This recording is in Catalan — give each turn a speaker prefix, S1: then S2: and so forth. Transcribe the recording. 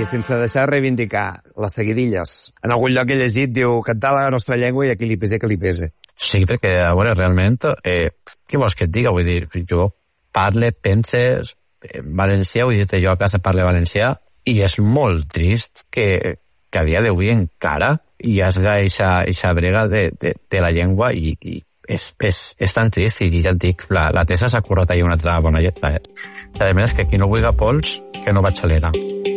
S1: sense deixar de reivindicar les seguidilles. En algun lloc he llegit, diu, cantar la nostra llengua i a qui li pese, que li pese.
S2: Sí, perquè, a veure, realment, què vols que et diga? Vull dir, jo parle, pense valencià, vull dir, jo a casa parle valencià, i és molt trist que a dia d'avui encara hi hagi eixa brega de la llengua i és tan trist, i ja et dic, la Tessa s'ha currat ahir una altra bona lletra. A més, que qui no vulga pols, que no vaig a l'era.